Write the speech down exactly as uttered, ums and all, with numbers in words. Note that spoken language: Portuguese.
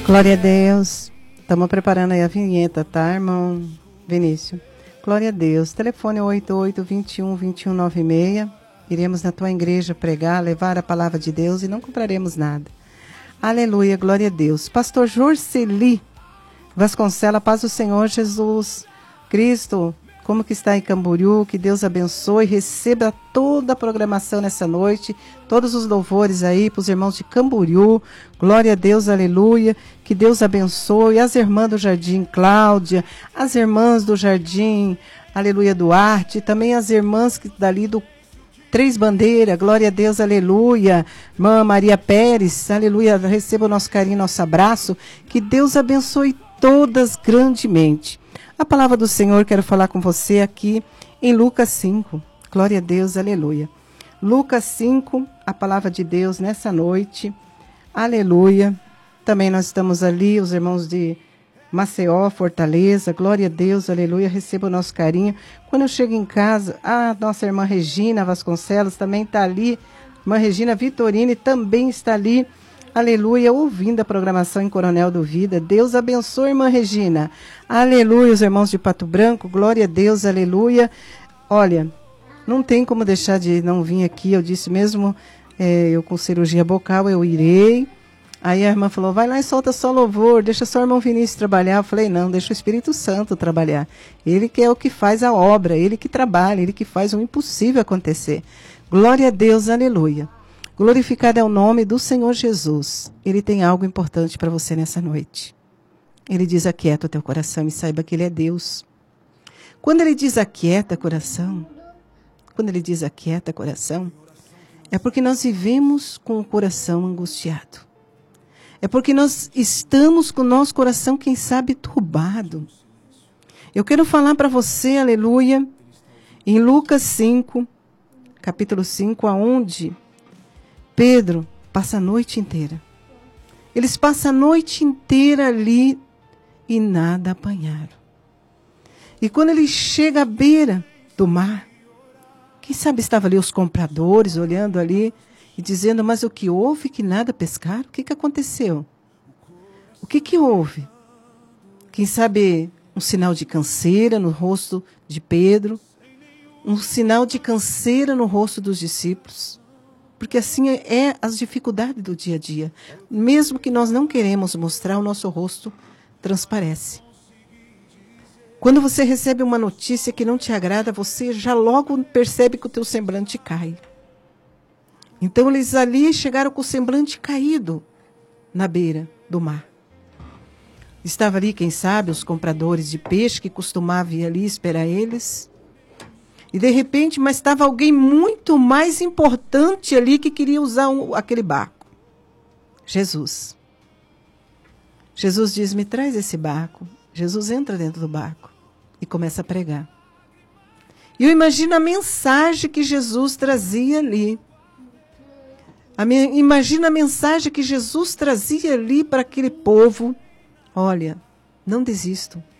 Glória a Deus. Estamos preparando aí a vinheta, tá, irmão Vinícius? Glória a Deus. Telefone oito oito, dois um, dois um nove seis. Iremos na tua igreja pregar, levar a palavra de Deus e não compraremos nada. Aleluia, glória a Deus. Pastor Jorceli Vasconcelos, paz do Senhor Jesus Cristo. Como que está em Camboriú, que Deus abençoe, receba toda a programação nessa noite, todos os louvores aí para os irmãos de Camboriú, glória a Deus, aleluia, que Deus abençoe, as irmãs do Jardim Cláudia, as irmãs do Jardim, aleluia, Duarte, também as irmãs que dali do Três Bandeiras, glória a Deus, aleluia, irmã Maria Pérez, aleluia, receba o nosso carinho, nosso abraço, que Deus abençoe todas grandemente. A palavra do Senhor, quero falar com você aqui em Lucas cinco. Glória a Deus, aleluia. Lucas cinco, a palavra de Deus nessa noite. Aleluia. Também nós estamos ali, os irmãos de Maceió, Fortaleza. Glória a Deus, aleluia. Receba o nosso carinho. Quando eu chego em casa, a nossa irmã Regina Vasconcelos também está ali. Irmã Regina Vitorini também está ali. Aleluia, ouvindo a programação em Coronel do Vida. Deus abençoe, irmã Regina. Aleluia, os irmãos de Pato Branco. Glória a Deus, aleluia. Olha, não tem como deixar de não vir aqui. Eu disse mesmo, é, eu com cirurgia bucal, eu irei. Aí a irmã falou, vai lá e solta só louvor, deixa só o irmão Vinícius trabalhar. Eu falei, não, deixa o Espírito Santo trabalhar. Ele que é o que faz a obra, ele que trabalha, ele que faz o impossível acontecer. Glória a Deus, aleluia. Glorificado é o nome do Senhor Jesus. Ele tem algo importante para você nessa noite. Ele diz, aquieta o teu coração e saiba que Ele é Deus. Quando Ele diz aquieta coração, quando Ele diz aquieta coração, é porque nós vivemos com o coração angustiado. É porque nós estamos com o nosso coração, quem sabe, turbado. Eu quero falar para você, aleluia, em Lucas cinco, capítulo cinco, aonde Pedro passa a noite inteira. Eles passam a noite inteira ali e nada apanharam. E quando ele chega à beira do mar, quem sabe estava ali os compradores olhando ali e dizendo, mas o que houve que nada pescaram? O que, que aconteceu? O que, que houve? Quem sabe um sinal de canseira no rosto de Pedro, um sinal de canseira no rosto dos discípulos. Porque assim é as dificuldades do dia a dia. Mesmo que nós não queremos mostrar, o nosso rosto transparece. Quando você recebe uma notícia que não te agrada, você já logo percebe que o teu semblante cai. Então eles ali chegaram com o semblante caído na beira do mar. Estava ali, quem sabe, os compradores de peixe que costumavam ir ali esperar eles. E de repente, mas estava alguém muito mais importante ali que queria usar um, aquele barco. Jesus. Jesus diz, me traz esse barco. Jesus entra dentro do barco e começa a pregar. E eu imagino a mensagem que Jesus trazia ali. A minha, imagina a mensagem que Jesus trazia ali para aquele povo. Olha, não desistam.